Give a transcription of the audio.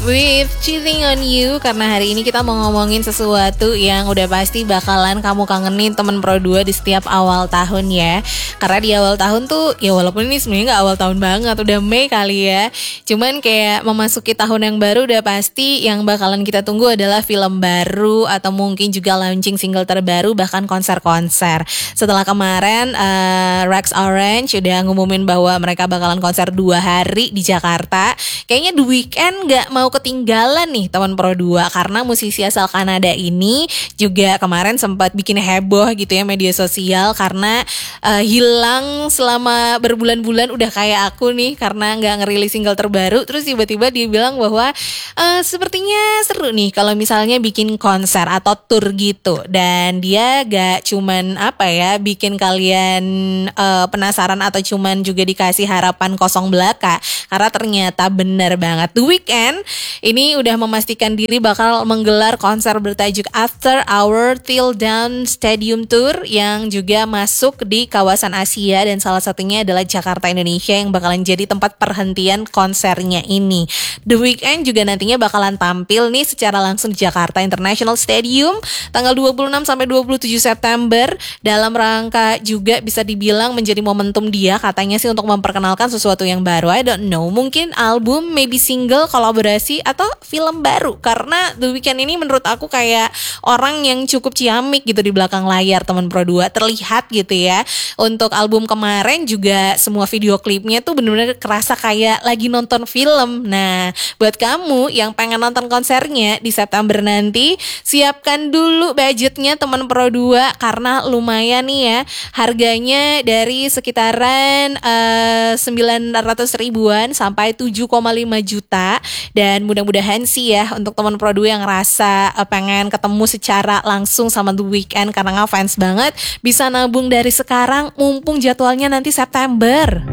with Cheating on You, karena hari ini kita mau ngomongin sesuatu yang udah pasti bakalan kamu kangenin temen Pro 2 di setiap awal tahun ya. Karena di awal tahun tuh ya walaupun ini sebenarnya gak awal tahun banget, udah Mei kali ya, cuman kayak memasuki tahun yang baru udah pasti yang bakalan kita tunggu adalah film baru atau mungkin juga launching single terbaru, bahkan konser-konser. Setelah kemarin Rex Orange udah ngumumin bahwa mereka bakalan konser 2 hari di Jakarta. Kayaknya The Weeknd gak mau ketinggalan nih teman Pro 2, karena musisi asal Kanada ini juga kemarin sempat bikin heboh gitu ya media sosial karena hilang selama berbulan-bulan udah kayak aku nih karena gak ngerilis single terbaru. Terus tiba-tiba dia bilang bahwa sepertinya seru nih kalau misalnya bikin konser atau tour gitu, dan dia gak cuman bikin kalian penasaran atau cuman juga dikasih harapan kosong belaka, karena ternyata benar banget The Weeknd ini udah memastikan diri bakal menggelar konser bertajuk After Hour Till Dawn Stadium Tour yang juga masuk di kawasan Asia, dan salah satunya adalah Jakarta, Indonesia, yang bakalan jadi tempat perhentian konsernya ini. The Weeknd juga nantinya bakalan tampil nih secara langsung di Jakarta International Stadium tanggal 26 sampai 27 September dalam rangka juga bisa dibilang menjadi momentum dia katanya sih untuk memperkenalkan sesuatu yang baru. I don't know, mungkin album, maybe single, kolaborasi, atau film baru, karena The Weeknd ini menurut aku kayak orang yang cukup ciamik gitu di belakang layar teman Pro 2, terlihat gitu ya. Untuk album kemarin juga semua video klipnya tuh bener-bener kerasa kayak lagi nonton film. Nah, buat kamu yang pengen nonton konsernya di September nanti, siapkan dulu budgetnya teman Pro 2 karena lumayan nih ya, harganya dari sekitaran 900 ribuan sampai 7,5 juta. Dan mudah-mudahan sih ya untuk teman Pro 2 yang ngerasa pengen ketemu secara langsung sama The Weeknd karena ngefans banget, bisa nabung dari sekarang mumpung jadwalnya nanti September.